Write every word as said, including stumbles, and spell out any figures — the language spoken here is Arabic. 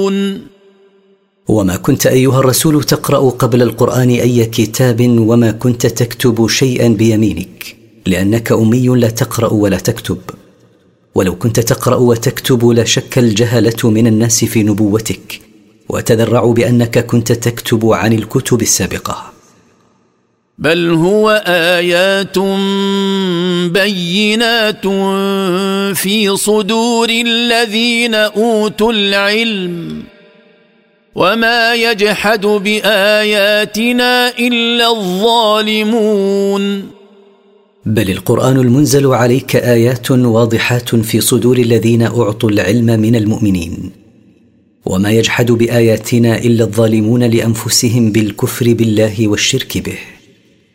وما كنت أيها الرسول تقرأ قبل القرآن أي كتاب، وما كنت تكتب شيئا بيمينك، لأنك أمي لا تقرأ ولا تكتب. ولو كنت تقرأ وتكتب لشك الجهلة من الناس في نبوتك، وتذرعوا بأنك كنت تكتب عن الكتب السابقة. بل هو آيات بينات في صدور الذين أوتوا العلم، وما يجحد بآياتنا إلا الظالمون. بل القرآن المنزل عليك آيات واضحات في صدور الذين أعطوا العلم من المؤمنين، وما يجحد بآياتنا إلا الظالمون لأنفسهم بالكفر بالله والشرك به.